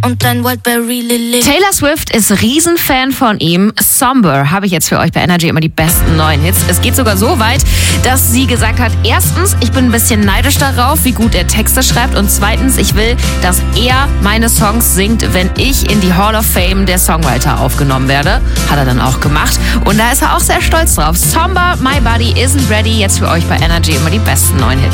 und ein Wildberry Lily. Taylor Swift ist Riesenfan von ihm. Somber habe ich jetzt für euch bei Energy immer die besten neuen Hits. Es geht sogar so weit, dass sie gesagt hat, erstens, ich bin ein bisschen neidisch darauf, wie gut er Texte schreibt, und zweitens, ich will, dass er meine Songs singt, wenn ich in die Hall of Fame der Songwriter aufgenommen werde. Hat er dann auch gemacht und da ist er auch sehr stolz drauf. Somber, My Body Isn't Ready, jetzt für euch bei Energy immer die besten neuen Hits.